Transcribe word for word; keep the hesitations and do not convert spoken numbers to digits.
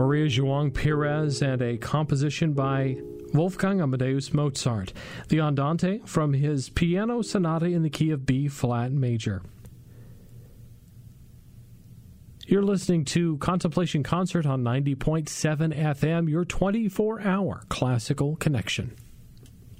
Maria João Pires, and a composition by Wolfgang Amadeus Mozart, the Andante from his Piano Sonata in the key of B flat major. You're listening to Contemplation Concert on ninety point seven F M, your twenty-four hour classical connection.